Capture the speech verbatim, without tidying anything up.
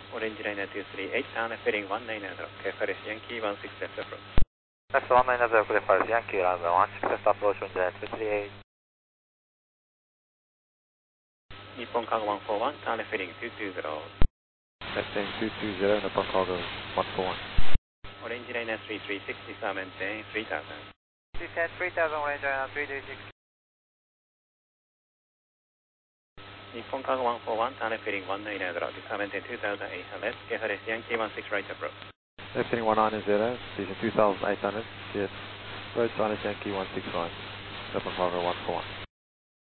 Orange Liner two three eight, turn left heading one nine zero, K F R S Yankee one six left approach. That's one nine zero, K F R S Yankee, runway one six left approach, Orange Liner two three eight. Nippon Cargo one four one, turn left heading two two zero. Left heading two two zero, Nippon Cargo one four one. Orange Liner three three six, descend maintain three thousand. Descend three thousand, Orange Liner three three six. Nippon Cargo one four one, turn left heading one nine zero, descend maintain two thousand eight hundred, K F R S Yankee one six right approach. Left heading one nine zero, descend two thousand eight hundred, yes, road silence Yankee one six right, Nippon Cargo one four one.